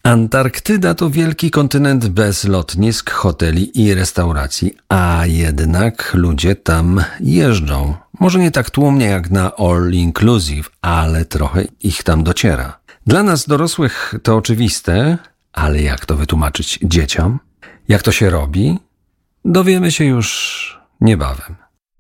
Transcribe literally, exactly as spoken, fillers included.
Antarktyda to wielki kontynent bez lotnisk, hoteli i restauracji, a jednak ludzie tam jeżdżą. Może nie tak tłumnie jak na All Inclusive, ale trochę ich tam dociera. Dla nas dorosłych to oczywiste, ale jak to wytłumaczyć dzieciom? Jak to się robi? Dowiemy się już niebawem.